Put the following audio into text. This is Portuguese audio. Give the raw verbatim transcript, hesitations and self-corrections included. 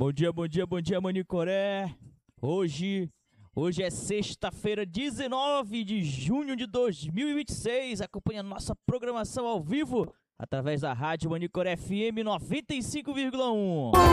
Bom dia, bom dia, bom dia, Manicoré. Hoje, hoje é sexta-feira, dezenove de junho de dois mil e vinte e seis. Acompanhe a nossa programação ao vivo através da rádio Manicoré F M noventa e cinco vírgula um.